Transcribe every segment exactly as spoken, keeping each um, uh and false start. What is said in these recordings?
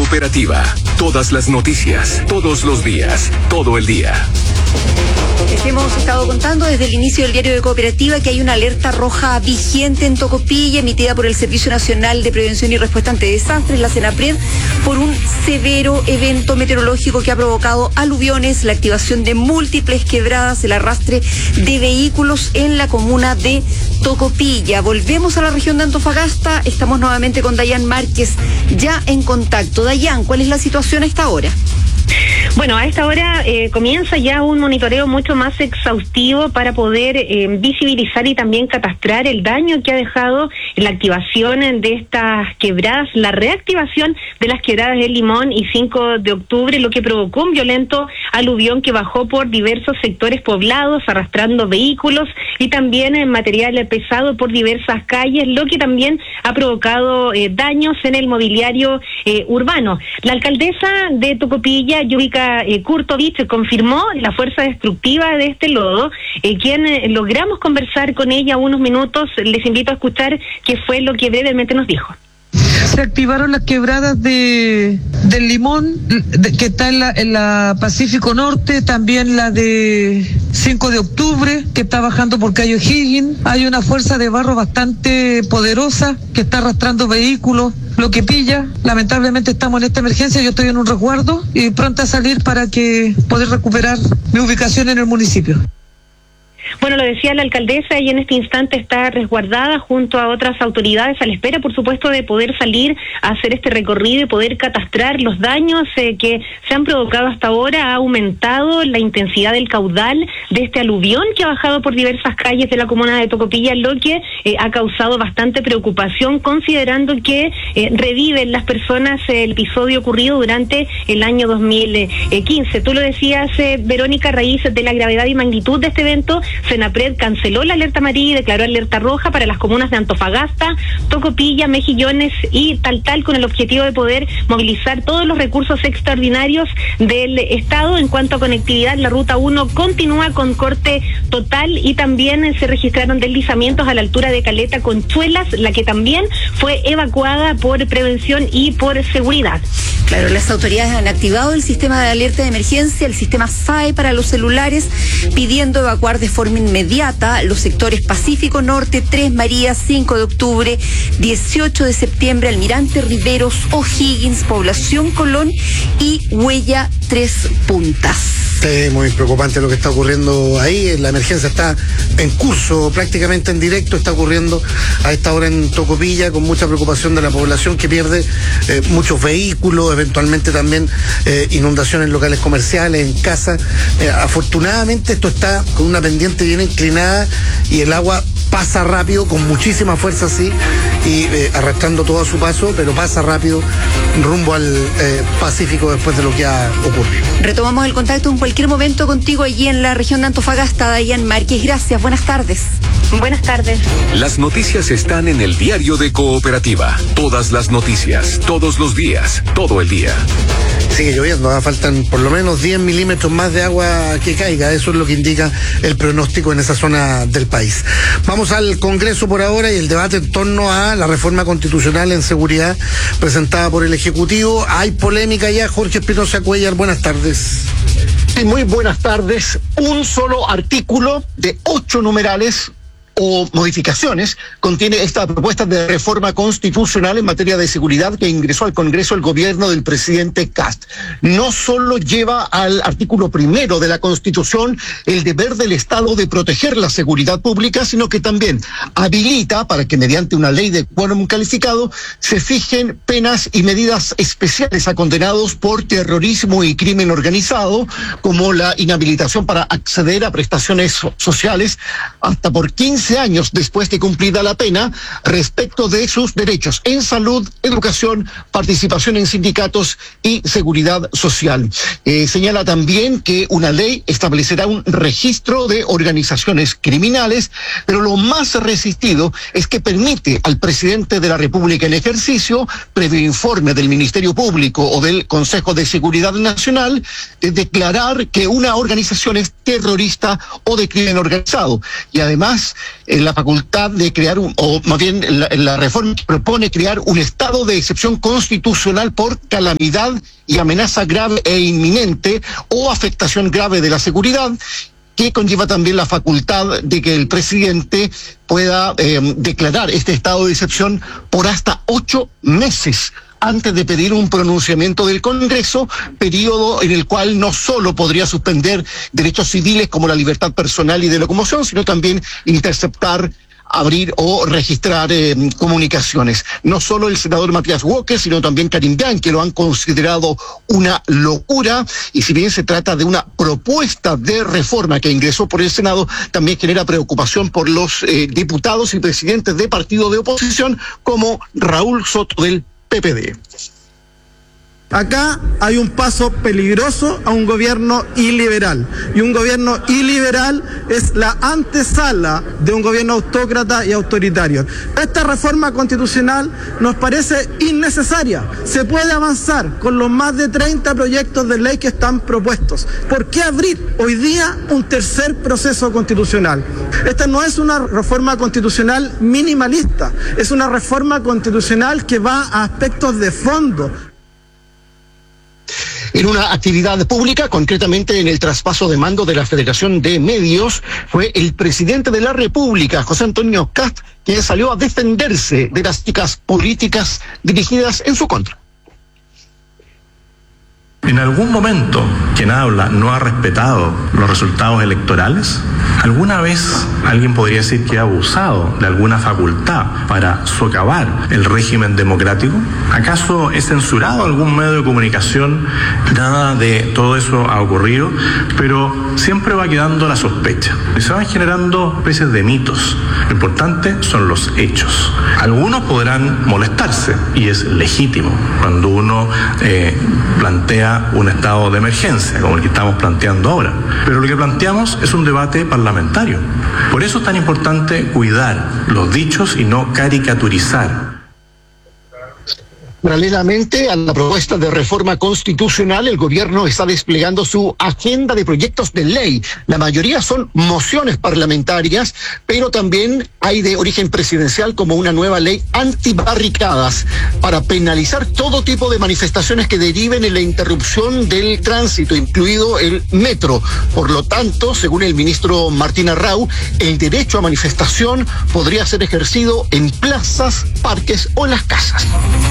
Cooperativa. Todas las noticias, todos los días, todo el día. Les hemos estado contando desde el inicio del diario de Cooperativa que hay una alerta roja vigente en Tocopilla, emitida por el Servicio Nacional de Prevención y Respuesta ante Desastres, la Senapred, por un severo evento meteorológico que ha provocado aluviones, la activación de múltiples quebradas, el arrastre de vehículos en la comuna de Tocopilla. Volvemos a la región de Antofagasta, estamos nuevamente con Dayan Márquez, ya en contacto. Dayan, ¿cuál es la situación a esta hora? Bueno, a esta hora eh, comienza ya un monitoreo mucho más exhaustivo para poder eh, visibilizar y también catastrar el daño que ha dejado la activación de estas quebradas, la reactivación de las quebradas del Limón y cinco de octubre, lo que provocó un violento aluvión que bajó por diversos sectores poblados, arrastrando vehículos y también eh, material pesado por diversas calles, lo que también ha provocado eh, daños en el mobiliario eh, urbano. La alcaldesa de Tocopilla, Yurika Eh, Kurtovich, confirmó la fuerza destructiva de este lodo, eh, quien eh, logramos conversar con ella unos minutos. Les invito a escuchar qué fue lo que brevemente nos dijo. Se activaron las quebradas de del Limón, de, que está en la, en la Pacífico Norte, también la de cinco de octubre, que está bajando por Cayo Higgins. Hay una fuerza de barro bastante poderosa que está arrastrando vehículos, lo que pilla. Lamentablemente estamos en esta emergencia, yo estoy en un resguardo y pronto a salir para que poder recuperar mi ubicación en el municipio. Bueno, lo decía la alcaldesa y en este instante está resguardada junto a otras autoridades a la espera, por supuesto, de poder salir a hacer este recorrido y poder catastrar los daños eh, que se han provocado hasta ahora. Ha aumentado la intensidad del caudal de este aluvión que ha bajado por diversas calles de la comuna de Tocopilla, lo que eh, ha causado bastante preocupación, considerando que eh, reviven las personas eh, el episodio ocurrido durante el año dos mil quince. Tú lo decías, eh, Verónica, a raíz de la gravedad y magnitud de este evento, Senapred canceló la alerta amarilla y declaró alerta roja para las comunas de Antofagasta, Tocopilla, Mejillones y Taltal, con el objetivo de poder movilizar todos los recursos extraordinarios del Estado. En cuanto a conectividad, la ruta uno continúa con corte total y también se registraron deslizamientos a la altura de Caleta Conchuelas, la que también fue evacuada por prevención y por seguridad. Claro, las autoridades han activado el sistema de alerta de emergencia, el sistema S A E para los celulares, pidiendo evacuar de forma inmediata los sectores Pacífico Norte, Tres Marías, cinco de octubre, dieciocho de septiembre, Almirante Riveros, O'Higgins, Población Colón y Huella Tres Puntas. Sí, muy preocupante lo que está ocurriendo ahí. La emergencia está en curso, prácticamente en directo, está ocurriendo a esta hora en Tocopilla, con mucha preocupación de la población que pierde eh, muchos vehículos, eventualmente también eh, inundaciones en locales comerciales, en casas. Eh, afortunadamente esto está con una pendiente bien inclinada y el agua pasa rápido, con muchísima fuerza, sí, y eh, arrastrando todo a su paso, pero pasa rápido rumbo al eh, Pacífico después de lo que ha ocurrido. Retomamos el contacto en cualquier momento contigo allí en la región de Antofagasta. Dayan Márquez, gracias, buenas tardes. Buenas tardes. Las noticias están en el diario de Cooperativa. Todas las noticias, todos los días, todo el día. Sigue lloviendo, ¿eh? Faltan por lo menos diez milímetros más de agua que caiga, eso es lo que indica el pronóstico en esa zona del país. Vamos al Congreso por ahora y el debate en torno a la reforma constitucional en seguridad presentada por el Ejecutivo. Hay polémica ya, Jorge Espinosa Cuellar, buenas tardes. Sí, muy buenas tardes. Un solo artículo de ocho numerales o modificaciones contiene esta propuesta de reforma constitucional en materia de seguridad que ingresó al Congreso el gobierno del presidente Kast. No solo lleva al artículo primero de la Constitución el deber del Estado de proteger la seguridad pública, sino que también habilita para que mediante una ley de quórum calificado se fijen penas y medidas especiales a condenados por terrorismo y crimen organizado, como la inhabilitación para acceder a prestaciones sociales hasta por quince años después de cumplida la pena, respecto de sus derechos en salud, educación, participación en sindicatos y seguridad social. Eh, señala también que una ley establecerá un registro de organizaciones criminales, pero lo más resistido es que permite al presidente de la República en ejercicio, previo informe del Ministerio Público o del Consejo de Seguridad Nacional, de declarar que una organización es terrorista o de crimen organizado. Y además eh, la facultad de crear, un, o más bien la, la reforma propone crear un estado de excepción constitucional por calamidad y amenaza grave e inminente o afectación grave de la seguridad, que conlleva también la facultad de que el presidente pueda eh, declarar este estado de excepción por hasta ocho meses antes de pedir un pronunciamiento del Congreso, periodo en el cual no solo podría suspender derechos civiles como la libertad personal y de locomoción, sino también interceptar, abrir o registrar eh, comunicaciones. No solo el senador Matías Walker, sino también Karim Bian, que lo han considerado una locura, y si bien se trata de una propuesta de reforma que ingresó por el Senado, también genera preocupación por los eh, diputados y presidentes de partidos de oposición como Raúl Soto del P P D. Acá hay un paso peligroso a un gobierno iliberal, y un gobierno iliberal es la antesala de un gobierno autócrata y autoritario. Esta reforma constitucional nos parece innecesaria. Se puede avanzar con los más de treinta proyectos de ley que están propuestos. ¿Por qué abrir hoy día un tercer proceso constitucional? Esta no es una reforma constitucional minimalista, es una reforma constitucional que va a aspectos de fondo. En una actividad pública, concretamente en el traspaso de mando de la Federación de Medios, fue el presidente de la República, José Antonio Kast, quien salió a defenderse de las críticas políticas dirigidas en su contra. ¿En algún momento quien habla no ha respetado los resultados electorales? ¿Alguna vez alguien podría decir que ha abusado de alguna facultad para socavar el régimen democrático? ¿Acaso he censurado algún medio de comunicación? Nada de todo eso ha ocurrido, pero siempre va quedando la sospecha. Y se van generando especies de mitos. Lo importante son los hechos. Algunos podrán molestarse, y es legítimo cuando uno eh, plantea un estado de emergencia, como el que estamos planteando ahora. Pero lo que planteamos es un debate parlamentario. Por eso es tan importante cuidar los dichos y no caricaturizar. Paralelamente a la propuesta de reforma constitucional, el gobierno está desplegando su agenda de proyectos de ley. La mayoría son mociones parlamentarias, pero también hay de origen presidencial, como una nueva ley antibarricadas para penalizar todo tipo de manifestaciones que deriven en la interrupción del tránsito, incluido el metro. Por lo tanto, según el ministro Martín Arrau, el derecho a manifestación podría ser ejercido en plazas, parques o en las casas.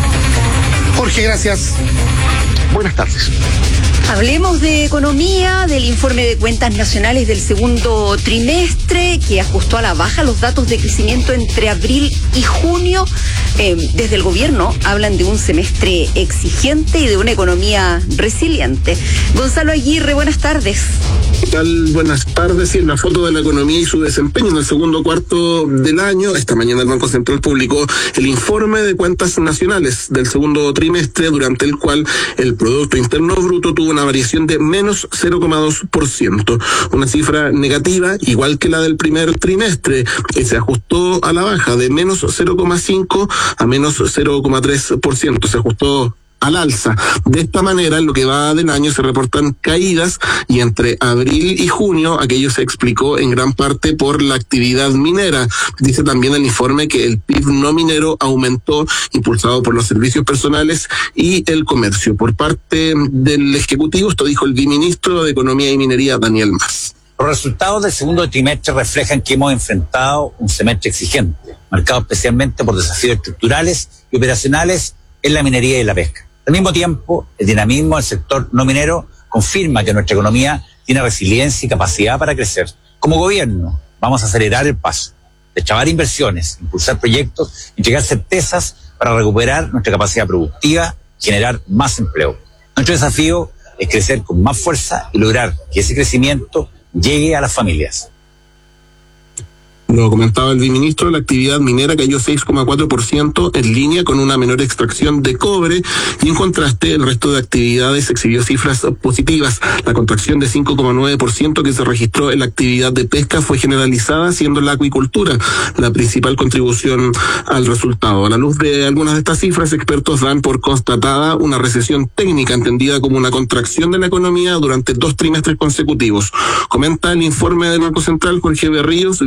Jorge, gracias. Buenas tardes. Hablemos de economía, del informe de cuentas nacionales del segundo trimestre, que ajustó a la baja los datos de crecimiento entre abril y junio. Eh, desde el gobierno hablan de un semestre exigente y de una economía resiliente. Gonzalo Aguirre, buenas tardes. ¿Qué tal? Buenas tardes. Y en la foto de la economía y su desempeño en el segundo cuarto del año, esta mañana el Banco Central publicó el informe de cuentas nacionales del segundo trimestre, durante el cual el Producto Interno Bruto tuvo una variación de menos cero coma dos por ciento, una cifra negativa igual que la del primer trimestre, que se ajustó a la baja de menos cero coma cinco a menos cero coma tres por ciento, se ajustó al alza. De esta manera, en lo que va del año se reportan caídas, y entre abril y junio aquello se explicó en gran parte por la actividad minera. Dice también el informe que el P I B no minero aumentó, impulsado por los servicios personales y el comercio. Por parte del Ejecutivo, esto dijo el viceministro de Economía y Minería, Daniel Mas. Los resultados del segundo trimestre reflejan que hemos enfrentado un semestre exigente, marcado especialmente por desafíos estructurales y operacionales en la minería y la pesca. Al mismo tiempo, el dinamismo del sector no minero confirma que nuestra economía tiene resiliencia y capacidad para crecer. Como gobierno, vamos a acelerar el paso, destrabar inversiones, impulsar proyectos, entregar certezas para recuperar nuestra capacidad productiva y generar más empleo. Nuestro desafío es crecer con más fuerza y lograr que ese crecimiento llegue a las familias. Lo comentaba el viceministro, la actividad minera cayó seis coma cuatro por ciento, en línea con una menor extracción de cobre, y en contraste el resto de actividades exhibió cifras positivas. La contracción de cinco coma nueve por ciento que se registró en la actividad de pesca fue generalizada, siendo la acuicultura la principal contribución al resultado. A la luz de algunas de estas cifras, expertos dan por constatada una recesión técnica, entendida como una contracción de la economía durante dos trimestres consecutivos. Comenta el informe del Banco Central Jorge Berríos, director académico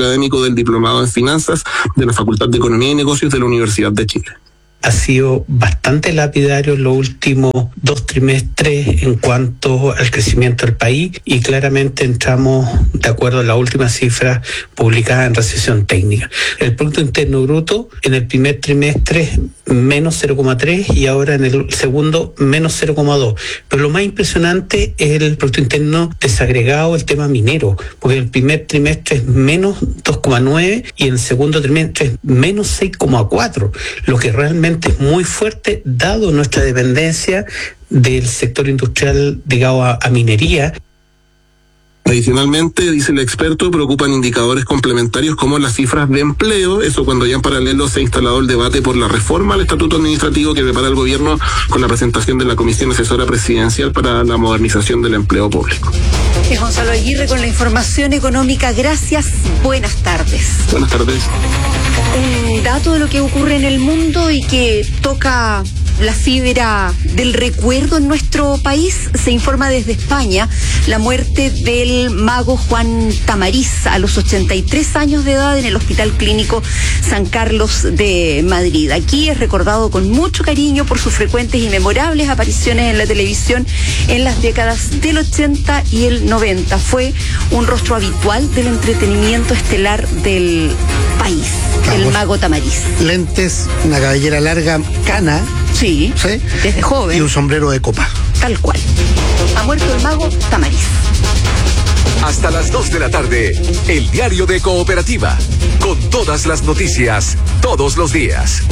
académico del Diplomado en Finanzas de la Facultad de Economía y Negocios de la Universidad de Chile. Ha sido bastante lapidario en los últimos dos trimestres en cuanto al crecimiento del país y claramente entramos, de acuerdo a la última cifra publicada, en recesión técnica. El Producto Interno Bruto en el primer trimestre menos cero coma tres y ahora en el segundo menos cero coma dos. Pero lo más impresionante es el Producto Interno desagregado, el tema minero, porque el primer trimestre es menos dos coma nueve y en el segundo trimestre es menos seis coma cuatro, lo que realmente es muy fuerte dado nuestra dependencia del sector industrial ligado a, a minería. Adicionalmente, dice el experto, preocupan indicadores complementarios como las cifras de empleo, eso cuando ya en paralelo se ha instalado el debate por la reforma al estatuto administrativo que prepara el gobierno con la presentación de la Comisión Asesora Presidencial para la Modernización del Empleo Público. Es Gonzalo Aguirre con la información económica. Gracias, buenas tardes. Buenas tardes. Un dato de lo que ocurre en el mundo y que toca la fibra del recuerdo en nuestro país. Se informa desde España la muerte del mago Juan Tamariz a los ochenta y tres años de edad en el Hospital Clínico San Carlos de Madrid. Aquí es recordado con mucho cariño por sus frecuentes y memorables apariciones en la televisión en las décadas del ochenta y el noventa. Fue un rostro habitual del entretenimiento estelar del país, el mago Tamariz. Lentes, una cabellera larga, cana. Sí, ¿sí? Desde joven. Y un sombrero de copa. Tal cual. Ha muerto el mago Tamariz. Hasta las dos de la tarde, el diario de Cooperativa, con todas las noticias, todos los días.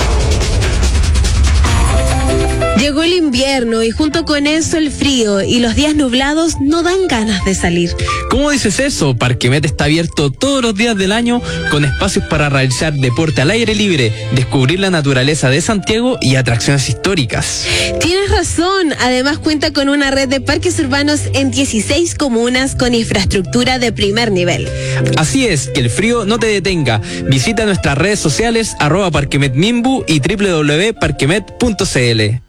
Llegó el invierno y junto con eso el frío y los días nublados no dan ganas de salir. ¿Cómo dices eso? Parquemet está abierto todos los días del año con espacios para realizar deporte al aire libre, descubrir la naturaleza de Santiago y atracciones históricas. Tienes razón, además cuenta con una red de parques urbanos en dieciséis comunas con infraestructura de primer nivel. Así es, que el frío no te detenga. Visita nuestras redes sociales arroba parquemetmimbu y doble u doble u doble u punto parquemet punto c l.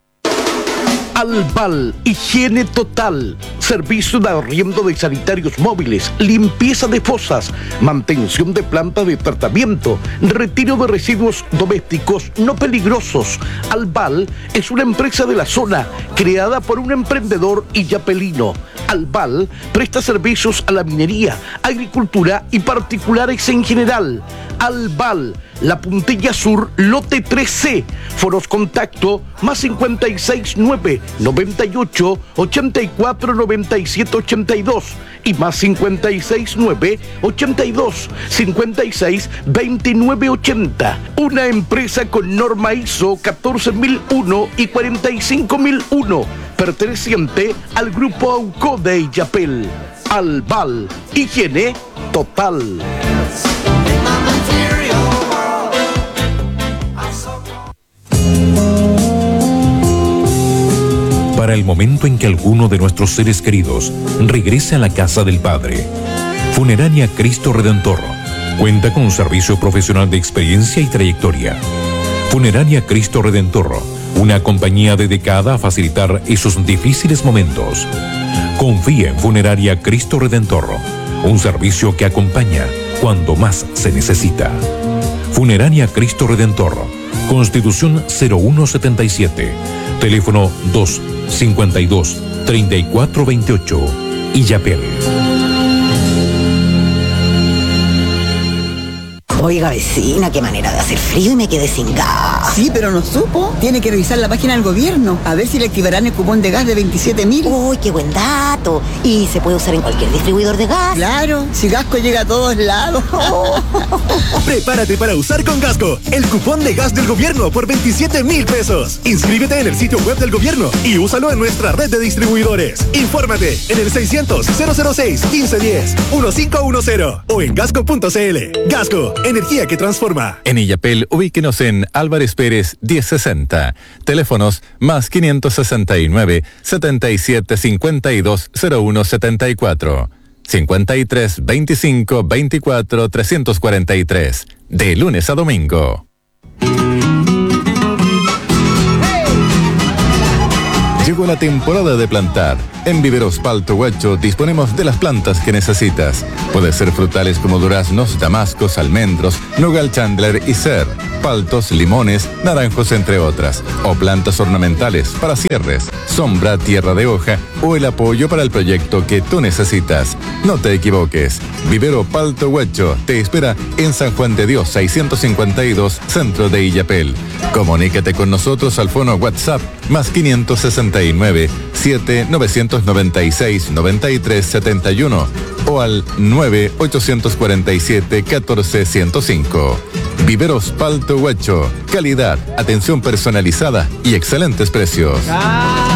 Albal, higiene total, servicio de arriendo de sanitarios móviles, limpieza de fosas, mantención de planta de tratamiento, retiro de residuos domésticos no peligrosos. Albal es una empresa de la zona creada por un emprendedor illapelino. Albal presta servicios a la minería, agricultura y particulares en general. Albal, La Puntilla Sur, lote tres C. Foros contacto más cincuenta y seis nueve noventa y ocho ochenta y cuatro noventa y siete ochenta y dos y más cincuenta y seis nueve ochenta y dos cincuenta y seis veintinueve ochenta. Una empresa con norma I S O catorce mil uno y cuarenta y cinco mil uno, perteneciente al grupo Auco de Illapel. Albal, higiene total. Para el momento en que alguno de nuestros seres queridos regrese a la casa del Padre, Funeraria Cristo Redentor cuenta con un servicio profesional de experiencia y trayectoria. Funeraria Cristo Redentor, una compañía dedicada a facilitar esos difíciles momentos. Confía en Funeraria Cristo Redentor, un servicio que acompaña cuando más se necesita. Funeraria Cristo Redentor, Constitución cero uno setenta y siete, teléfono dos cincuenta y dos treinta y cuatro veintiocho, Illapel. Oiga, vecina, qué manera de hacer frío y me quedé sin gas. Sí, pero no supo. Tiene que revisar la página del gobierno, a ver si le activarán el cupón de gas de veintisiete mil. Uy, qué buen dato. ¿Y se puede usar en cualquier distribuidor de gas? Claro, si Gasco llega a todos lados. Prepárate para usar con Gasco el cupón de gas del gobierno por veintisiete mil pesos. Inscríbete en el sitio web del gobierno y úsalo en nuestra red de distribuidores. Infórmate en el seiscientos cero cero seis quince diez quince diez o en gasco punto c l. Gasco, energía que transforma. En Illapel, ubíquenos en Álvarez Pérez diez sesenta. Teléfonos más quinientos sesenta y nueve, setenta y siete, cincuenta y dos, cero uno setenta y cuatro. cincuenta y tres, veinticinco, veinticuatro, trescientos cuarenta y tres. De lunes a domingo. Llegó la temporada de plantar. En Viveros Palto Huacho disponemos de las plantas que necesitas. Puede ser frutales como duraznos, damascos, almendros, nogal chandler y cer, paltos, limones, naranjos, entre otras. O plantas ornamentales para cierres, sombra, tierra de hoja o el apoyo para el proyecto que tú necesitas. No te equivoques. Vivero Palto Huacho te espera en San Juan de Dios seiscientos cincuenta y dos, centro de Illapel. Comunícate con nosotros al fono WhatsApp más quinientos sesenta y nueve, siete novecientos noventa y seis, noventa y tres setenta y uno o al nueve ochocientos cuarenta y siete, catorce ciento cinco. Viveros Palto Huacho. Calidad, atención personalizada y excelentes precios.